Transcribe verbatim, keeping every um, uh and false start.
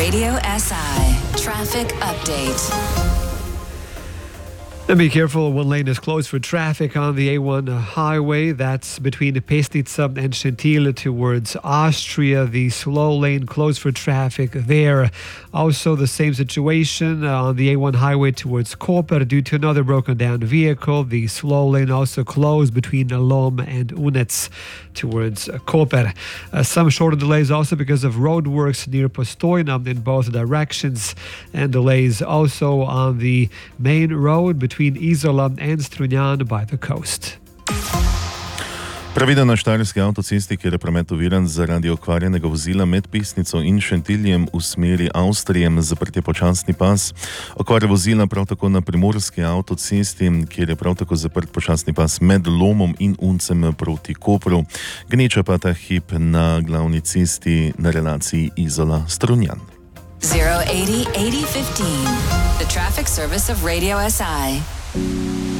Radio S I traffic update. And be careful, one lane is closed for traffic on the A one highway. That's between Pesnica and Scintille towards Austria. The slow lane closed for traffic there. Also the same situation on the A one highway towards Koper due to another broken down vehicle. The slow lane also closed between Lom and Unets towards Koper. Uh, some shorter delays also because of roadworks near Postojna in both directions, and delays also on the main road between Izola and Strunjan by the coast. Pravida na štajerski avtocesti, kjer je promet oviran zaradi okvarjenega vozila med Pesnico in Šentiljem v smeri Avstrije, zaprt je počasni pas. Okvarja vozila prav tako na primorski avtocesti, kjer je prav tako zaprt počasni pas med Lomom in Uncem proti Kopru. Gneča pa ta hip na glavni cesti na relaciji Izola-Strunjan. zero eighty eighty fifteen, the traffic service of Radio S I.